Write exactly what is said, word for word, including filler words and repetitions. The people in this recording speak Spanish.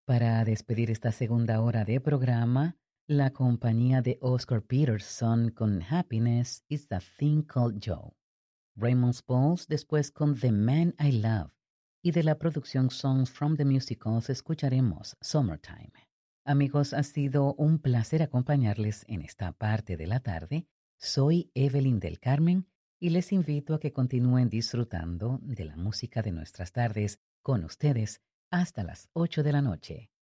Para despedir esta segunda hora de programa, la compañía de Oscar Peterson con Happiness is the Thing Called Joe. Raymond Spalls después con The Man I Love. Y de la producción Songs from the Musicals escucharemos Summertime. Amigos, ha sido un placer acompañarles en esta parte de la tarde. Soy Evelyn del Carmen y les invito a que continúen disfrutando de la música de nuestras tardes con ustedes hasta las ocho de la noche.